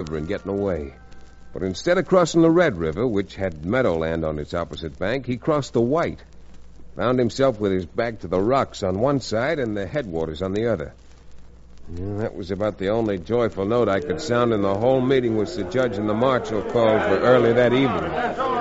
river and getting away. But instead of crossing the Red River, which had meadowland on its opposite bank, he crossed the White. Found himself with his back to the rocks on one side and the headwaters on the other. That was about the only joyful note I could sound in the whole meeting which the judge and the marshal called for early that evening.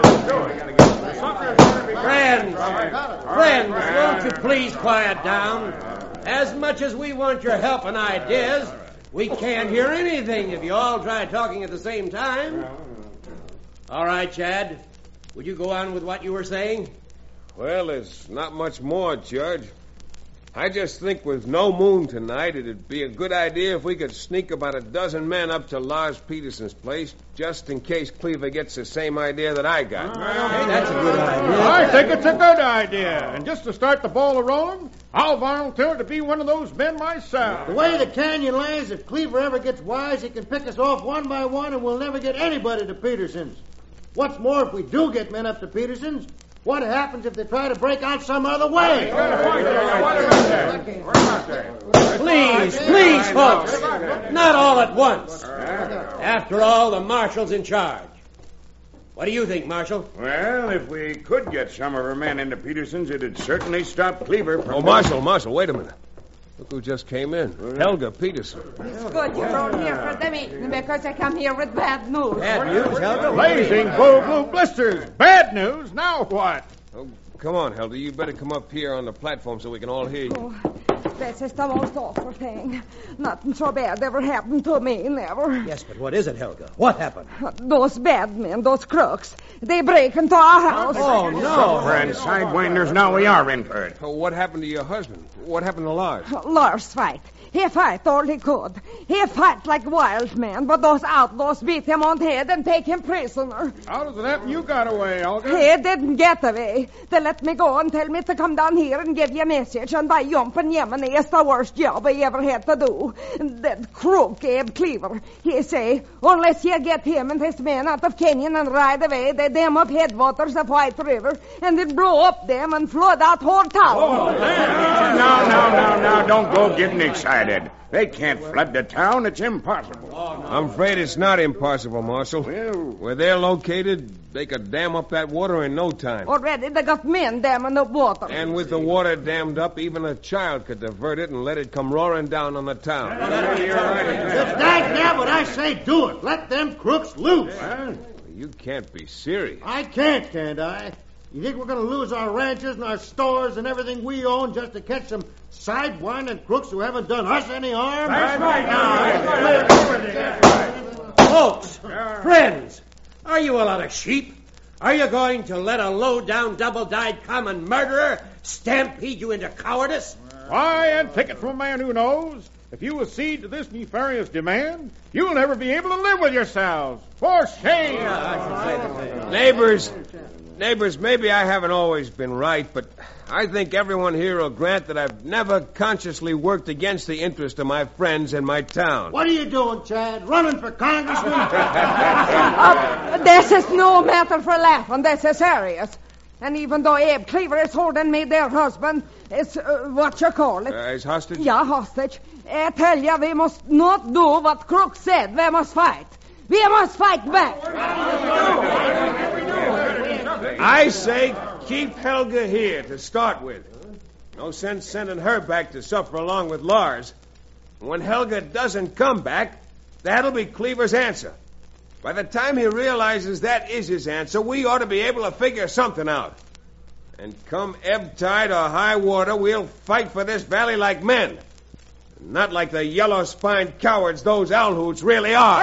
Friends, won't you please quiet down? As much as we want your help and ideas, we can't hear anything if you all try talking at the same time. All right, Chad, would you go on with what you were saying? Well, there's not much more, Judge. I just think with no moon tonight, it'd be a good idea if we could sneak about a dozen men up to Lars Peterson's place, just in case Cleaver gets the same idea that I got. Hey, that's a good idea. I think it's a good idea. And just to start the ball rolling, I'll volunteer to be one of those men myself. The way the canyon lays, if Cleaver ever gets wise, he can pick us off one by one, and we'll never get anybody to Peterson's. What's more, if we do get men up to Peterson's, what happens if they try to break out some other way? Please, folks. Not all at once. After all, the marshal's in charge. What do you think, Marshal? Well, if we could get some of our men into Peterson's, it'd certainly stop Cleaver from... Oh, Marshal, wait a minute. Look who just came in. Helga Peterson. It's good you brought here for the meeting because I come here with bad news. Bad news, Helga? Blazing bull blue blisters. Bad news. Now what? Oh, come on, Helga. You better come up here on the platform so we can all hear you. Oh, this is the most awful thing. Nothing so bad ever happened to me, never. Yes, but what is it, Helga? What happened? Those bad men, those crooks, they break into our house. Oh, no. And sidewinders, now we are in for it. Oh, what happened to your husband? What happened to Lars? Lars fight. He fight all he could. He fight like a wild man, but those outlaws beat him on the head and take him prisoner. How does it happen you got away, Olga? He didn't get away. They let me go and tell me to come down here and give you a message, and by jumping Yemeni is the worst job I ever had to do. That crook, Abe Cleaver, he say, unless you get him and his men out of Canyon and ride away, they dam up headwaters of White River, and it blow up them and flood out whole town. Now, don't go getting excited. They can't flood the town. It's impossible. I'm afraid it's not impossible, Marshal. Where they're located, they could dam up that water in no time. Already they got men damming the water. And with the water dammed up, even a child could divert it and let it come roaring down on the town. It's that what I say, do it. Let them crooks loose. You can't be serious. I can't I? You think we're going to lose our ranches and our stores and everything we own just to catch some sidewinding crooks who haven't done us any harm? That's right. Folks, friends, are you a lot of sheep? Are you going to let a low-down, double-dyed common murderer stampede you into cowardice? Why, and take it from a man who knows. If you accede to this nefarious demand, you'll never be able to live with yourselves. For shame! Yeah, I should say the same. Neighbors, maybe I haven't always been right, but I think everyone here will grant that I've never consciously worked against the interest of my friends and my town. What are you doing, Chad? Running for congressman? This is no matter for laughing. This is serious. And even though Abe Cleaver is holding me their husband, it's what you call it. His hostage? Yeah, hostage. I tell you, we must not do what Crook said. We must fight. We must fight back. I say keep Helga here to start with. No sense sending her back to suffer along with Lars. When Helga doesn't come back, that'll be Cleaver's answer. By the time he realizes that is his answer, we ought to be able to figure something out. And come ebb tide or high water, we'll fight for this valley like men. Not like the yellow-spined cowards those Alhoots really are.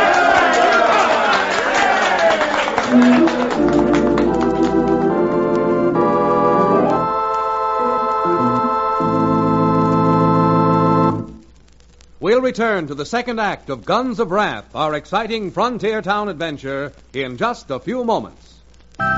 We'll return to the second act of Guns of Wrath, our exciting frontier town adventure, in just a few moments.